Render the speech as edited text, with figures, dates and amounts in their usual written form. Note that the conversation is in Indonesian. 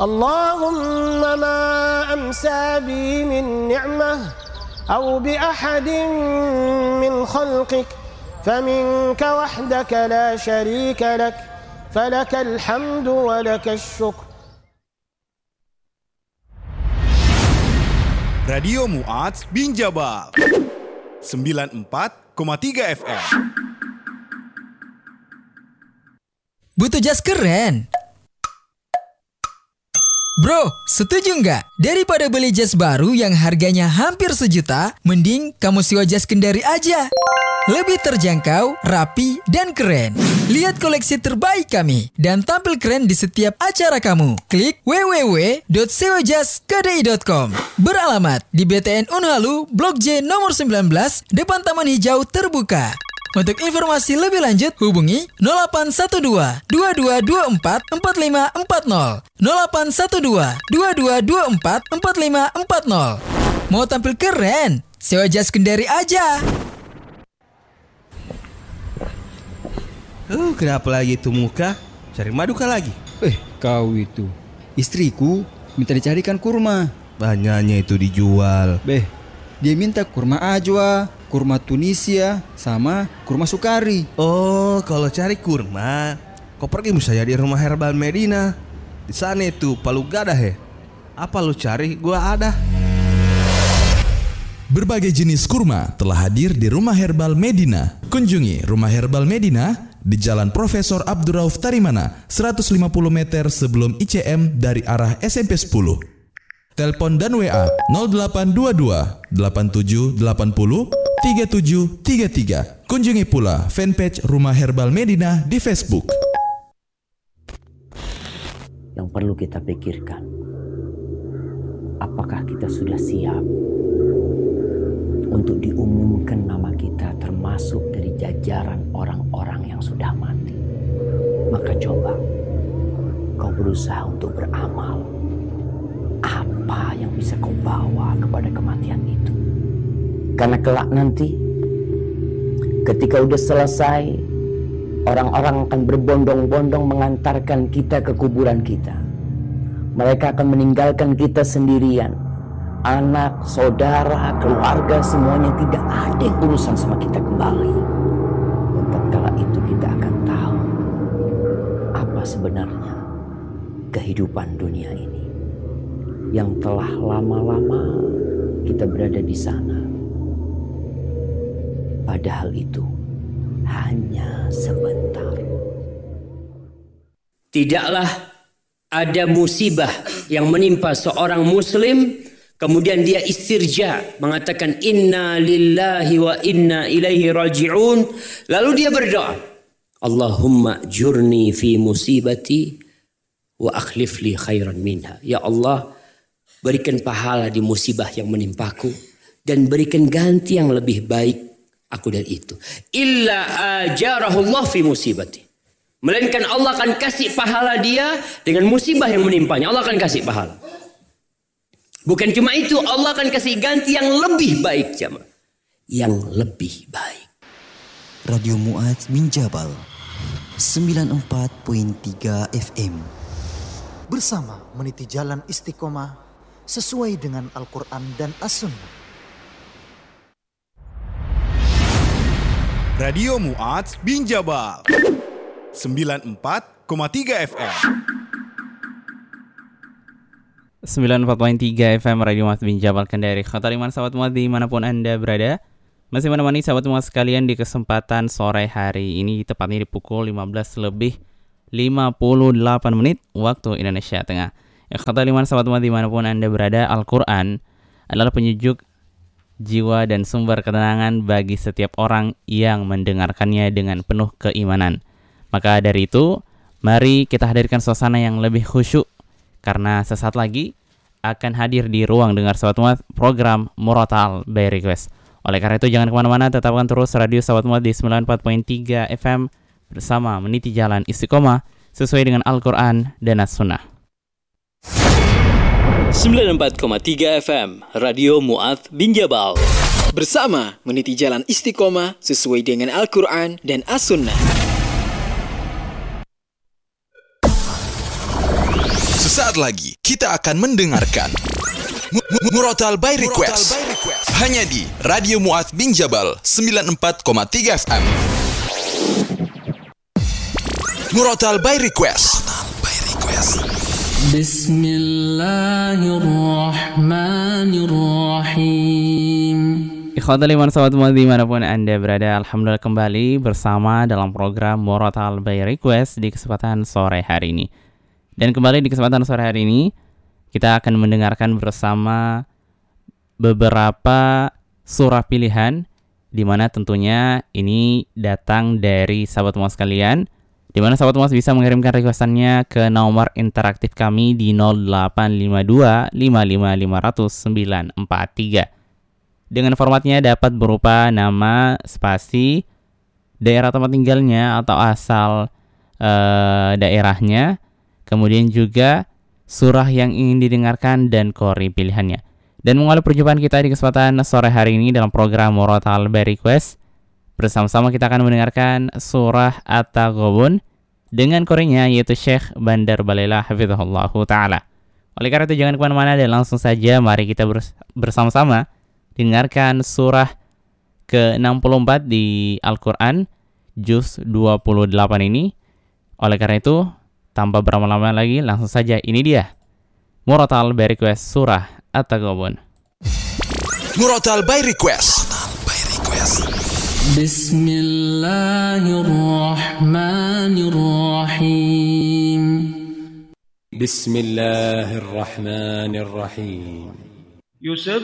اللهم ما أمسى بي من نعمة أو بأحد من خلقك فمنك وحدك لا شريك لك فلك الحمد ولك الشكر. Radio Mu'adz bin Jabal 94,3 FM. Butuh jas keren? Bro, setuju nggak? Daripada beli jas baru yang harganya hampir 1 juta, mending kamu sewa jas Kendari aja. Lebih terjangkau, rapi, dan keren. Lihat koleksi terbaik kami dan tampil keren di setiap acara kamu. Klik www.sewajaskdi.com. Beralamat di BTN Unhalu, Blok J nomor 19, depan Taman Hijau Terbuka. Untuk informasi lebih lanjut, hubungi 0812 2224 4540. 0812 2224 4540. Mau tampil keren? Sewa jas Kendari aja. Kenapa lagi itu muka? Cari maduka lagi? Kau itu. Istriku minta dicarikan kurma. Banyaknya itu dijual. Dia minta kurma ajwa, kurma Tunisia, sama kurma Sukari. Oh, kalau cari kurma, kau pergi misalnya di rumah herbal Medina. Di sana itu palu gada he. Apa lu cari? Gua ada. Berbagai jenis kurma telah hadir di Rumah Herbal Medina. Kunjungi Rumah Herbal Medina di Jalan Profesor Abdurrauf Tarimana, 150 meter sebelum ICM dari arah SMP 10. Telepon dan WA 0822 8780 3733. Kunjungi pula fanpage Rumah Herbal Medina di Facebook. Yang perlu kita pikirkan, apakah kita sudah siap untuk diumumkan nama kita termasuk dari jajaran orang-orang yang sudah mati? Maka coba kau berusaha untuk beramal. Apa yang bisa kau bawa kepada kematian itu? Karena kelak nanti ketika udah selesai, orang-orang akan berbondong-bondong mengantarkan kita ke kuburan kita. Mereka akan meninggalkan kita sendirian. Anak, saudara, keluarga, semuanya tidak ada yang urusan sama kita kembali. Dan tatkala itu kita akan tahu apa sebenarnya kehidupan dunia ini yang telah lama-lama kita berada di sana. Padahal itu hanya sebentar. Tidaklah ada musibah yang menimpa seorang muslim kemudian dia istirja, mengatakan inna lillahi wa inna ilaihi raji'un. Lalu dia berdoa, Allahumma jurni fi musibati wa akhlif li khairan minha. Ya Allah, berikan pahala di musibah yang menimpaku dan berikan ganti yang lebih baik aku dari itu. Illa ajarahullah fi musibati. Melainkan Allah akan kasih pahala dia dengan musibah yang menimpanya. Allah akan kasih pahala. Bukan cuma itu, Allah akan kasih ganti yang lebih baik, jemaah. Yang lebih baik. Radio Mu'adz bin Jabal 94.3 FM. Bersama meniti jalan istiqomah sesuai dengan Al-Quran dan As-Sunnah. Radio Mu'adz bin Jabal 94,3 FM. 94.3 FM Radio Mu'adz bin Jabal Kendari. Khatariman sahabat Mu'adz dimanapun Anda berada, masih menemani sahabat Mu'adz sekalian di kesempatan sore hari ini, tepatnya di pukul 15:58 waktu Indonesia Tengah. Ya, khatariman sahabat Mu'adz dimanapun Anda berada, Al-Quran adalah penyejuk jiwa dan sumber ketenangan bagi setiap orang yang mendengarkannya dengan penuh keimanan. Maka dari itu, mari kita hadirkan suasana yang lebih khusyuk, karena sesaat lagi akan hadir di ruang dengar sahabat Mu'adz program Murotal by Request. Oleh karena itu jangan kemana-mana, tetapkan terus radio sahabat Mu'adz di 94.3 FM bersama meniti jalan istiqomah sesuai dengan Al-Quran dan As-Sunnah. 94,3 FM Radio Mu'adz bin Jabal bersama meniti jalan istiqomah sesuai dengan Al-Quran dan As-Sunnah. Sesaat lagi kita akan mendengarkan Murotal by Request hanya di Radio Mu'adz bin Jabal 94,3 FM. Murotal by Request. Bismillahirrahmanirrahim. Ikhwatul iman sahabat Mu'adz dimanapun Anda berada, alhamdulillah kembali bersama dalam program Murotal by Request di kesempatan sore hari ini. Dan kembali di kesempatan sore hari ini kita akan mendengarkan bersama beberapa surah pilihan, di mana tentunya ini datang dari sahabat Mu'adz sekalian, di mana sahabat Mu'adz bisa mengirimkan requestannya ke nomor interaktif kami di 0852 55 500 943. Dengan formatnya dapat berupa nama, spasi, daerah tempat tinggalnya atau asal daerahnya, kemudian juga surah yang ingin didengarkan dan qori pilihannya. Dan mengawali perjumpaan kita di kesempatan sore hari ini dalam program Murotal by Request, bersama-sama kita akan mendengarkan surah At-Taghabun dengan qorinya yaitu Syekh Bandar Balela hafizahullahu ta'ala. Oleh karena itu jangan kemana-mana dan langsung saja mari kita bersama-sama dengarkan surah ke-64 di Al-Quran juz 28 ini. Oleh karena itu tanpa berlama-lama lagi, langsung saja ini dia Murotal by Request surah At-Taghabun. Murotal by Request. Bismillahirrahmanirrahim. Bismillahirrahmanirrahim.